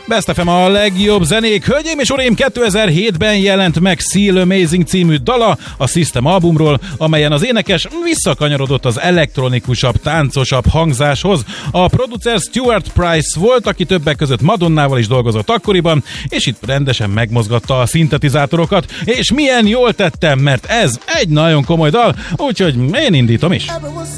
Best FM a legjobb zenék. Hölgyeim és uraim, 2007-ben jelent meg Seal Amazing című dala a System albumról, amelyen az énekes visszakanyarodott az elektronikusabb, táncosabb hangzáshoz. A producer Stuart Price volt, aki többek között Madonnával is dolgozott akkoriban, és itt rendesen megmozgatta a szintetizátorokat, és milyen jól tettem, mert ez egy nagyon komoly dal, úgyhogy én indítom is.